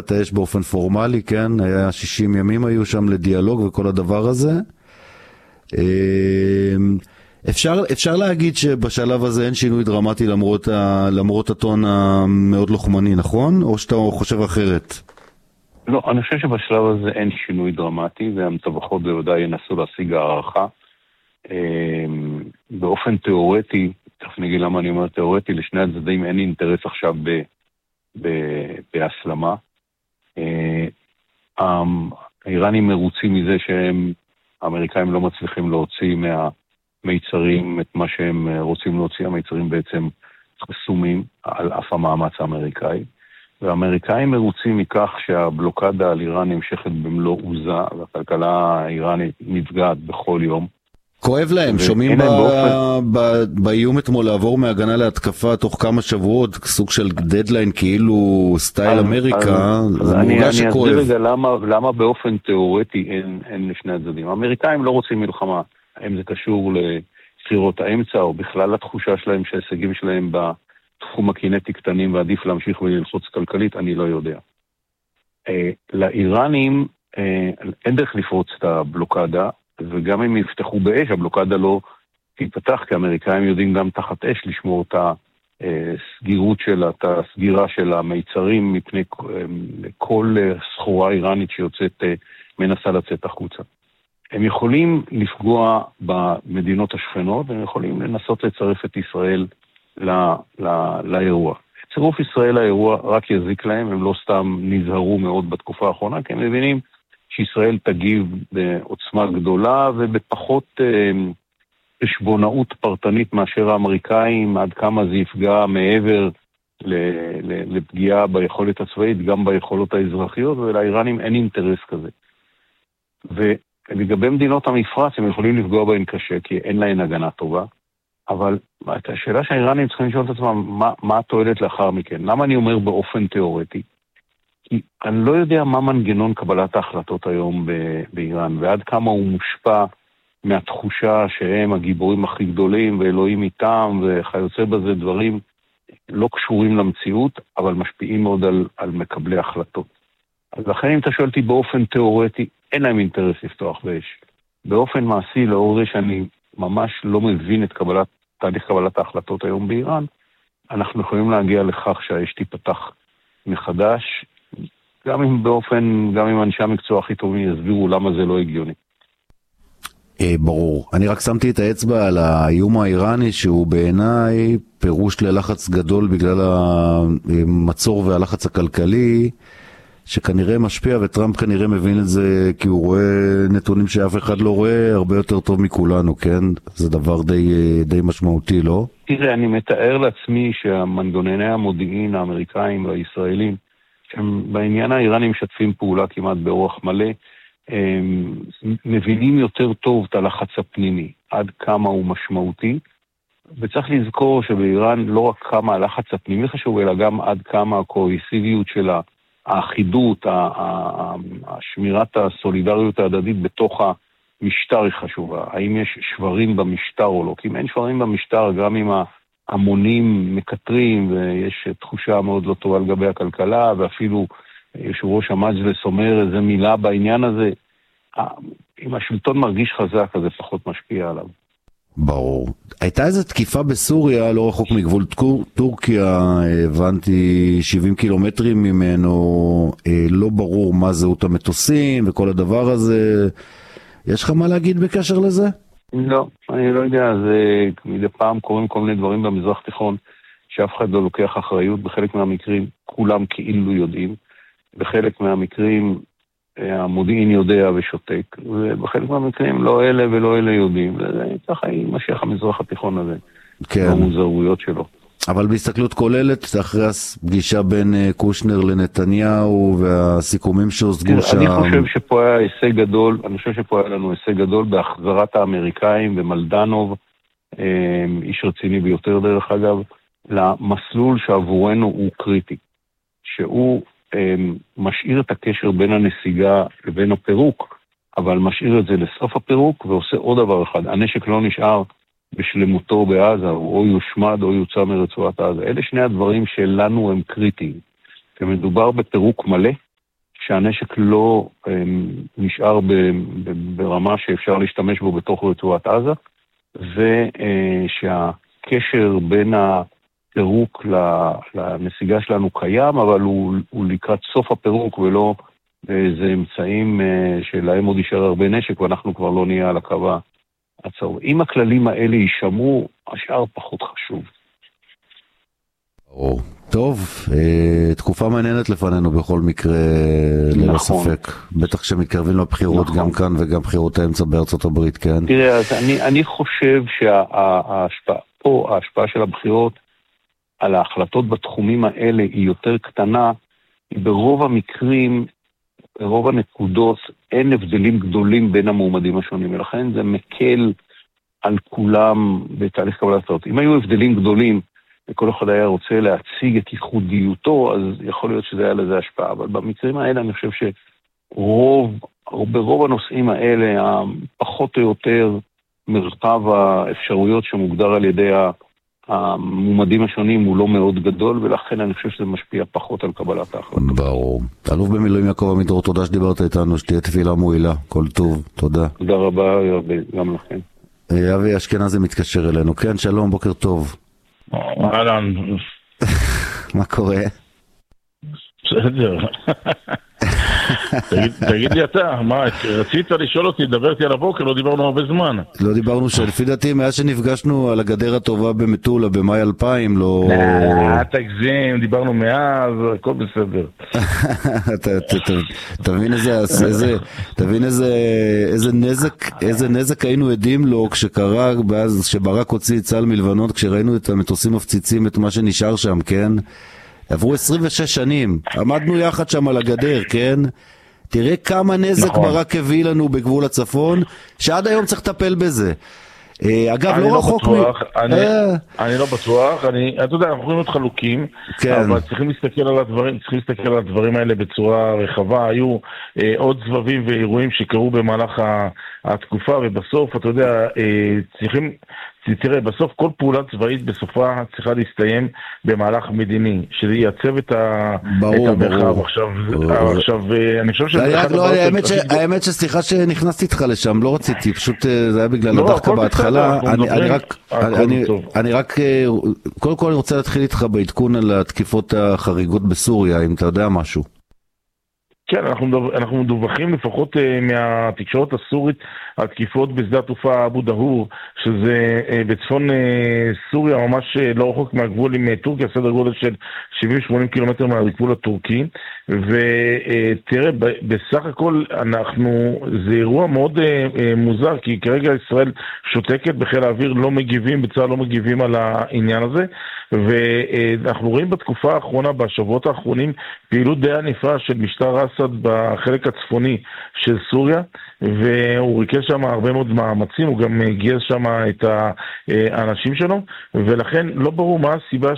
הפסקת האש באופן פורמלי, כן? היה 60 ימים היו שם לדיאלוג וכל הדבר הזה. אפשר להגיד שבשלב הזה אין שינוי דרמטי למרות הטון המאוד לוחמני, נכון? או שאתה חושב אחרת? לא, אני חושב שבשלב הזה אין שינוי דרמטי, והמתווכות בוודאי ינסו להשיג הערכה. באופן תיאורטי, תכף נגיד למה אני אומר תיאורטי, לשני הצדדים אין אינטרס עכשיו בהסלמה. האיראנים מרוצים מזה שהאמריקאים לא מצליחים להוציא מהמיצרים את מה שהם רוצים להוציא. המיצרים בעצם חסומים על אף המאמץ האמריקאי. והאמריקאים מרוצים מכך שהבלוקדה על איראן נמשכת במלוא עוזה, והכלכלה האיראנית נפגעת בכל יום. כואב להם, שומעים באיום אתמול לעבור מהגנה להתקפה תוך כמה שבועות, סוג של דדליין כאילו סטייל אמריקה, זה מורגש שכואב. אני אסביר רגע למה באופן תיאורטי אין לשני הצדדים. האמריקאים לא רוצים מלחמה, האם זה קשור לסחירות האמצע, או בכלל התחושה שלהם שההישגים שלהם בתחום הקינטי קטנים ועדיף להמשיך וללחוץ כלכלית, אני לא יודע. לאיראנים אין דרך לפרוץ את הבלוקדה, וגם אם יפתחו באש, הבלוקדה לא תיפתח, כי האמריקאים יודעים גם תחת אש לשמור את הסגירות שלה, את הסגירה של המיצרים מפני כל סחורה איראנית שיוצאת, מנסה לצאת החוצה. הם יכולים לפגוע במדינות השכנות, והם יכולים לנסות לצרף את ישראל לאירוע. צירוף ישראל לאירוע רק יזיק להם, הם לא סתם נזהרו מאוד בתקופה האחרונה, כי הם מבינים שישראל תגיב בעוצמה גדולה ובפחות חשבונאות פרטנית מאשר האמריקאים, עד כמה זה יפגע מעבר לפגיעה ביכולת הצבאית, גם ביכולות האזרחיות, ולאיראנים אין אינטרס כזה. ולגבי מדינות המפרץ, הם יכולים לפגוע בהן קשה, כי אין להן הגנה טובה, אבל השאלה שהאיראנים צריכים לשאול את עצמם, מה התועלת לאחר מכן? למה אני אומר באופן תיאורטי? כי אני לא יודע מה מנגנון קבלת ההחלטות היום באיראן, ועד כמה הוא מושפע מהתחושה שהם הגיבורים הכי גדולים, ואלוהים איתם, וכיוצא בזה דברים לא קשורים למציאות, אבל משפיעים מאוד על מקבלי החלטות. אז לכן אם אתה שואל אותי באופן תיאורטי, אין להם אינטרס לפתוח באש. באופן מעשי, לאור זה שאני ממש לא מבין את תהליך קבלת ההחלטות היום באיראן, אנחנו יכולים להגיע לכך שהאש תיפתח מחדש, גם אם אנשי המקצוע הכי טובים יסבירו למה זה לא הגיוני. ברור. אני רק שמתי את האצבע על האיום האיראני, שהוא בעיניי פירוש ללחץ גדול בגלל המצור והלחץ הכלכלי, שכנראה משפיע, וטראמפ כנראה מבין את זה, כי הוא רואה נתונים שאף אחד לא רואה, הרבה יותר טוב מכולנו, כן? זה דבר די משמעותי, לא? תראה, אני מתאר לעצמי שהמנגנוני המודיעין האמריקאים והישראלים, שבעניין האיראנים משתפים פעולה כמעט באורח מלא, מבינים יותר טוב את הלחץ הפנימי, עד כמה הוא משמעותי, וצריך לזכור שבאיראן לא רק כמה הלחץ הפנימי חשוב, אלא גם עד כמה הקוהסיביות שלה, האחידות, שמירת הסולידריות ההדדית בתוך המשטר היא חשובה. האם יש שברים במשטר או לא? כי אם אין שברים במשטר, גם אם ההמונים מקטרים, ויש תחושה מאוד לא טובה לגבי הכלכלה, ואפילו יושב ראש המג'לס אומר איזה מילה בעניין הזה, אם השלטון מרגיש חזק, אז זה פחות משפיע עליו. ברור. הייתה איזו תקיפה בסוריה, לא רחוק מגבול טורקיה, הבנתי 70 קילומטרים ממנו, לא ברור מה זהות המטוסים וכל הדבר הזה. יש לך מה להגיד בקשר לזה? לא, אני לא יודע, זה מדי פעם קוראים כל מיני דברים במזרח תיכון, שאף אחד לא לוקח אחריות. בחלק מהמקרים כולם כאילו יודעים, בחלק מהמקרים המודיעין יודע ושותק, ובחלק מהמקרים לא אלה ולא אלה יודעים, וככה יימשך המזרח התיכון הזה, כן. במוזרויות שלו. אבל בהסתכלות כוללת, אחרי הפגישה בין קושנר לנתניהו, והסיכומים שהושגו שם... אני חושב שפה היה הישג גדול, היה לנו הישג גדול בהחזרת האמריקאים ומלדנוב, איש רציני ביותר דרך אגב, למסלול שעבורנו הוא קריטי, שהוא משאיר את הקשר בין הנסיגה לבין הפירוק, אבל משאיר את זה לסוף הפירוק, ועושה עוד דבר אחד, הנשק לא נשאר בשלמותו בעזה, או יושמד או יוצא מרצועת עזה. אלה שני הדברים שלנו הם קריטיים. כשמדובר בפירוק מלא, שהנשק לא נשאר ברמה שאפשר להשתמש בו בתוך רצועת עזה, ושהקשר בין הפירוק לנסיגה שלנו קיים, אבל הוא לקראת סוף הפירוק ולא באיזה אמצעים שלהם עוד יישאר הרבה נשק, ואנחנו כבר לא נהיה על הקו הצהוב. אם הכללים האלה יישמרו, השאר פחות חשוב. טוב, תקופה מעניינת לפנינו בכל מקרה, ללא ספק. בטח שמתקרבים לבחירות גם כאן וגם בחירות האמצע בארצות הברית, כן? תראה, אז אני חושב שההשפעה של הבחירות על ההחלטות בתחומים האלה היא יותר קטנה, ברוב המקרים, ברוב הנקודות, אין הבדלים גדולים בין המועמדים השונים, ולכן זה מקל על כולם בתהליך קבלת החלטות. אם היו הבדלים גדולים, וכל אחד היה רוצה להציג את ייחודיותו, אז יכול להיות שזה היה לזה השפעה. אבל במקרים האלה אני חושב ברוב הנושאים האלה, פחות או יותר מרחב האפשרויות שמוגדר על ידי המועמדים השונים הוא לא מאוד גדול, ולכן אני חושב שזה משפיע פחות על קבלת ההחלטות. ברור. אלוף במילואים יעקב עמידרור, תודה שדיברת איתנו, שתהיה תפילה מועילה. כל טוב, תודה. תודה רבה, גם לכם. אבי אשכנזי מתקשר אלינו. כן, שלום, בוקר טוב. אהלן. מה קורה? בסדר. תגיד לי אתה, מה, רצית לשאול אותי, דברתי על הבוקר, לא דיברנו הרבה זמן. לא דיברנו, שלפי דעתי, מאז שנפגשנו על הגדר הטובה במטולה במאי 2000, לא... תגזים, דיברנו מאז, הכל בסדר. תבין איזה נזק היינו עדים לו כשקרה, כשברק הוציא צה"ל מלבנון, כשראינו את המטוסים מפציצים את מה שנשאר שם, כן? עברו 26 שנים, עמדנו יחד שם על הגדר, כן? תראה כמה נזק ברק הביא לנו בגבול הצפון, שעד היום צריך לטפל בזה. אגב, לא רחוק אני לא בטוח, אתה יודע, אנחנו יכולים להיות חלוקים, אבל צריכים להסתכל על הדברים האלה בצורה רחבה. היו עוד סבבים ואירועים שקרו במהלך התקופה, ובסוף, אתה יודע, תראה, בסוף כל פעולה צבאית בסופה צריכה להסתיים במהלך מדיני, שזה ייצב את המרחב. עכשיו, אני חושב שזה... האמת שסליחה שנכנסתי איתך לשם, לא רציתי, פשוט זה היה בגלל הדחקה בהתחלה. אני רק, קודם כל אני רוצה להתחיל איתך בעדכון על התקיפות החריגות בסוריה, אם אתה יודע משהו. כן, אנחנו מדווחים לפחות מהתקשורת הסורית על תקיפות בשדה התעופה אבו דהור, שזה בצפון סוריה, ממש לא רחוק מהגבול עם טורקיה, סדר גודל של 70-80 קילומטר מהגבול הטורקי. ותראה, בסך הכל זה אירוע מאוד מוזר, כי כרגע ישראל שותקת, בחיל האוויר לא מגיבים, בצה"ל לא מגיבים על העניין הזה, ואנחנו רואים בתקופה האחרונה, בשבועות האחרונים, פעילות די ענפה של משטר אסד בחלק הצפוני של סוריה, והוא ריכז שם הרבה מאוד מאמצים, הוא גם גייס שם את האנשים שלו, ולכן לא ברור מה הסיבה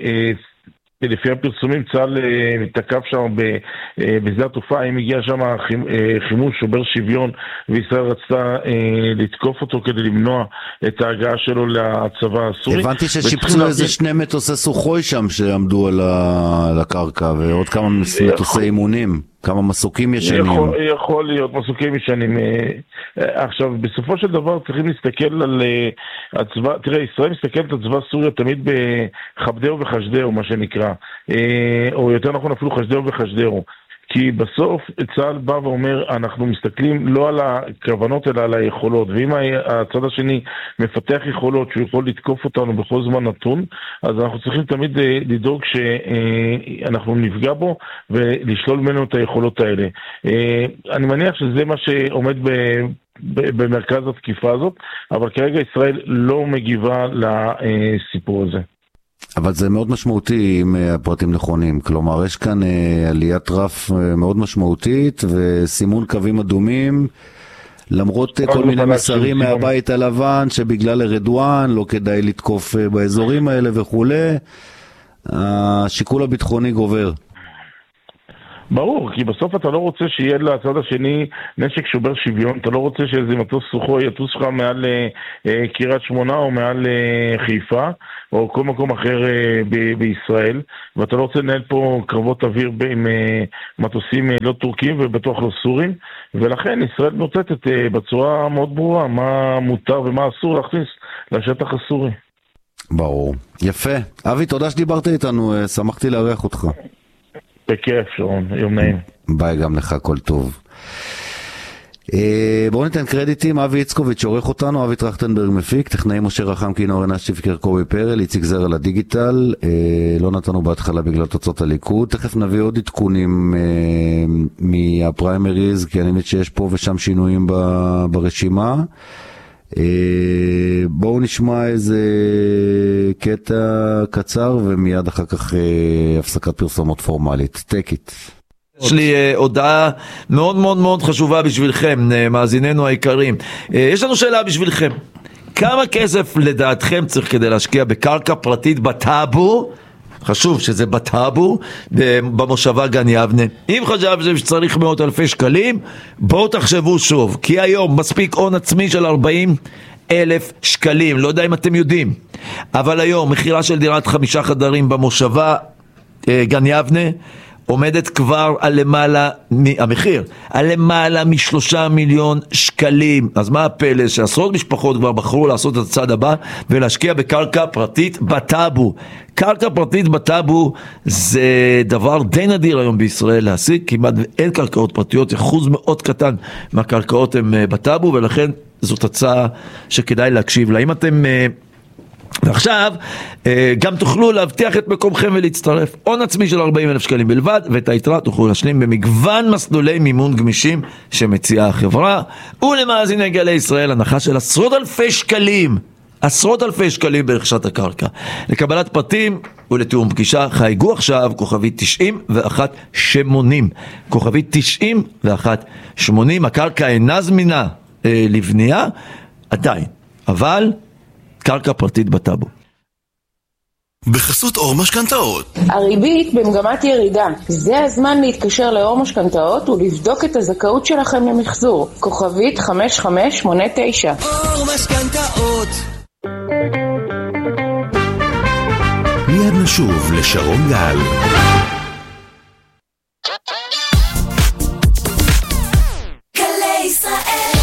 לפי הפרסומים צה"ל מתקף שם בשדה התעופה, האם הגיע שם חימוש שובר שוויון וישראל רצתה לתקוף אותו כדי למנוע את ההגעה שלו לצבא הסורי. הבנתי ששיפצו איזה 2 מטוסי סוחוי שם שעמדו על הקרקע ועוד כמה מטוסי אימונים, כמה מסוקים ישנים. יכול להיות מסוקים ישנים. עכשיו, בסופו של דבר צריכים להסתכל על הצבא, תראה, ישראל מסתכלת על צבא סוריה תמיד בחבדהו וחשדהו, מה שנקרא, או יותר נכון אפילו חשדהו וחשדהו. כי בסוף צה"ל בא ואומר, אנחנו מסתכלים לא על הכוונות אלא על היכולות, ואם הצד השני מפתח יכולות שהוא יכול לתקוף אותנו בכל זמן נתון, אז אנחנו צריכים תמיד לדאוג שאנחנו נפגע בו ולשלול ממנו את היכולות האלה. אני מניח שזה מה שעומד במרכז התקיפה הזאת, אבל כרגע ישראל לא מגיבה לסיפור הזה. אבל זה מאוד משמעותי עם הפרטים נכונים, כלומר יש כאן עליית רף מאוד משמעותית וסימון קווים אדומים, למרות כל מיני מסרים מהבית הלבן שבגלל רדואן לא כדאי לתקוף באזורים האלה וכו', השיקול הביטחוני גובר. ברור, כי בסוף אתה לא רוצה שיהיה לצד השני נשק שובר שוויון, אתה לא רוצה שאיזה מטוס סוחוי יטוס לך מעל קריית שמונה או מעל חיפה, או כל מקום אחר בישראל, ואתה לא רוצה לנהל פה קרבות אוויר עם מטוסים לא טורקים ובטוח לא סורים, ולכן ישראל נוצטת בצורה מאוד ברורה מה מותר ומה אסור להכניס לשטח הסורי. ברור. יפה. אבי, תודה שדיברת איתנו, שמחתי לארח אותך. בכיף, שרון, יום נעים. ביי גם לך, כל טוב. בואו ניתן קרדיטים, אבי איצקוביץ' עורך אותנו, אבי טרכטנברג מפיק, טכנאי משה רחם, כינור נשטיב קרקובי פרל, איציק זר על הדיגיטל, לא נתנו בהתחלה בגלל תוצאות הליכוד, תכף נביא עוד עדכונים מהפריימריז, כי אני מבין שיש פה ושם שינויים ברשימה. בואו נשמע איזה קטע קצר ומיד אחר כך הפסקת פרסומות פורמלית. Take it. יש לי הודעה מאוד מאוד מאוד חשובה בשבילכם, מאזיננו היקרים. יש לנו שאלה בשבילכם. כמה כסף לדעתכם צריך כדי להשקיע בקרקע פרטית בטאבו? חשוב שזה בטאבו, במושבה גן יבנה. אם חשבתם שצריך 100,000 שקלים, בואו תחשבו שוב, כי היום מספיק הון עצמי של 40,000 שקלים, לא יודע אם אתם יודעים, אבל היום מחירה של דירת 5 חדרים במושבה גן יבנה עומדת כבר על למעלה, המחיר, על למעלה מ3 מיליון שקלים. אז מה הפלא שעשרות משפחות כבר בחרו לעשות את הצעד הבא ולהשקיע בקרקע פרטית בטאבו. קרקע פרטית בטאבו זה דבר די נדיר היום בישראל להשיג, כמעט אין קרקעות פרטיות, אחוז מאוד קטן מהקרקעות הם בטאבו, ולכן זאת הצעה שכדאי להקשיב לה. אם אתם ועכשיו גם תוכלו להבטיח את מקומכם ולהצטרף. הון עצמי של 40,000 שקלים בלבד, ואת היתרה תוכלו להשלים במגוון מסלולי מימון גמישים שמציעה החברה. ולמאזיני גלי ישראל הנחה של עשרות אלפי שקלים ברכישת הקרקע. לקבלת פרטים ולתיאום פגישה חייגו עכשיו כוכבית 9180. כוכבית 9180. הקרקע אינה זמינה לבנייה עדיין, אבל קרקע פרטית בטאבו. בחסות אור משכנתאות. הריבית במגמת ירידה. זה הזמן להתקשר לאור משכנתאות ולבדוק את הזכאות שלכם למחזור. כוכבית 5589. אור משכנתאות. מיד נשוב לשרון גל. גלי ישראל.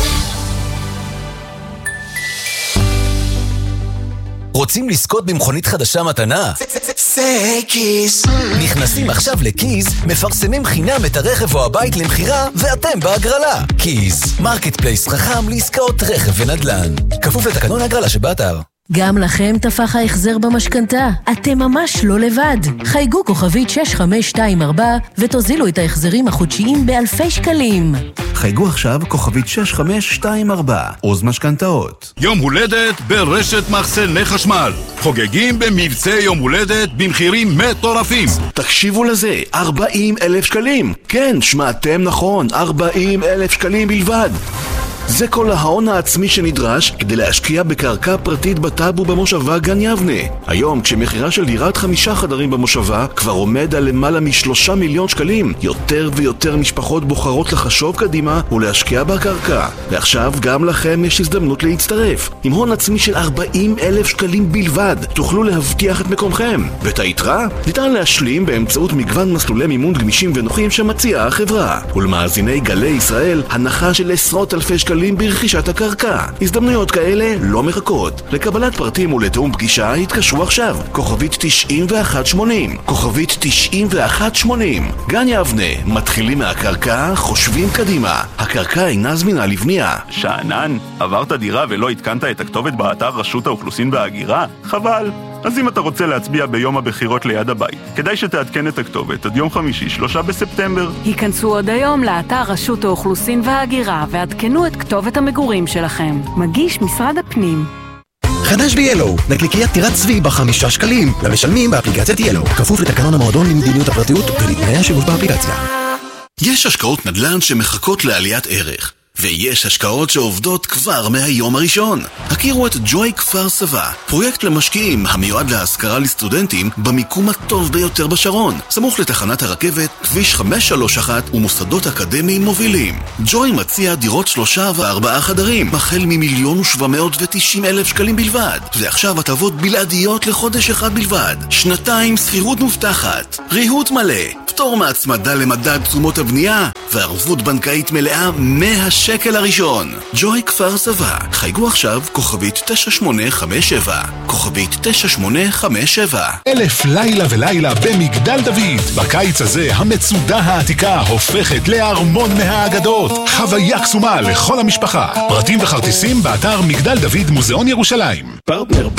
רוצים לזכות במכונית חדשה מתנה? קיז. נכנסים עכשיו לקיז, מפרסמים חינם את הרכב או הבית למחירה, ואתם בהגרלה. קיז, מרקט פלייס חכם לעסקאות רכב ונדל"ן. כפוף לתקנון ההגרלה שבאתר. גם לכם תפח ההחזר במשכנתה. אתם ממש לא לבד. חייגו כוכבית 6524 ותוזילו את ההחזרים החודשיים באלפי שקלים. חייגו עכשיו כוכבית 6524. עוז משכנתאות. יום הולדת ברשת מחסני חשמל. חוגגים במבצע יום הולדת במחירים מטורפים. תקשיבו לזה, 40,000 שקלים. כן, שמעתם נכון, 40,000 שקלים בלבד. זה כל ההון העצמי שנדרש כדי להשקיע בקרקע פרטית בטאבו במושבה גן יבנה. היום כשמחירה של דירת 5 חדרים במושבה כבר עומד על למעלה מ3 מיליון שקלים, יותר ויותר משפחות בוחרות לחשוב קדימה ולהשקיע בקרקע. ועכשיו גם לכם יש הזדמנות להצטרף. עם הון עצמי של 40,000 שקלים בלבד תוכלו להבטיח את מקומכם. ואת היתרה ניתן להשלים באמצעות מגוון מסלולי מימון גמישים ונוחים שמציעה החברה. ולמאזיני גלי ישראל הנחה של עשרות אלפי שקלים ברכישת הקרקע. הזדמנויות כאלה לא מחכות. לקבלת פרטים ולתאום פגישה התקשרו עכשיו. כוכבית 9180. כוכבית 9180. גן יבנה, מתחילים מהקרקע, חושבים קדימה. הקרקע אינה זמינה לבנייה. שענן, עברת דירה ולא התקנת את הכתובת באתר רשות האוכלוסין וההגירה? חבל. אז אם אתה רוצה להצביע ביום הבחירות ליד הבית, כדאי שתעדכן את הכתובת עד יום חמישי 3 בספטמבר. היכנסו עוד היום לאתר רשות האוכלוסין וההגירה ועדכנו את כתובת המגורים שלכם. מגיש משרד הפנים. חדש ב-Yellow, נקניקיית טירת צבי ב5 שקלים, למשלמים באפליקציית Yellow, כפוף לתקנון המועדון למדיניות הפרטיות ולתנאי השימוש באפליקציה. יש השקעות נדל"ן שמחכות לעליית ערך, ויש השקעות שעובדות כבר מהיום הראשון. הכירו את ג'וי כפר סבא, פרויקט למשקיעים המיועד להשכרה לסטודנטים במיקום הטוב ביותר בשרון, סמוך לתחנת הרכבת, כביש 531 ומוסדות אקדמיים מובילים. ג'וי מציע דירות 3 ו4 חדרים, החל מ1,790,000 שקלים בלבד, ועכשיו הטבות בלעדיות לחודש אחד בלבד, 2 שכירות מובטחת, ריהוט מלא, פטור מהצמדה למדד תשומות הבנייה, וערבות בנקאית מלאה מהשקל הראשון. ג'וי כפר סבא, חייגו עכשיו כוכבית 9857, כוכבית 9857. 1000 לילה ולילה במגדל דוד. בקיץ הזה המצודה העתיקה הופכת לארמון מהאגדות. חוויה קסומה לכל המשפחה. פרטים וכרטיסים באתר מגדל דוד מוזיאון ירושלים. פרטנר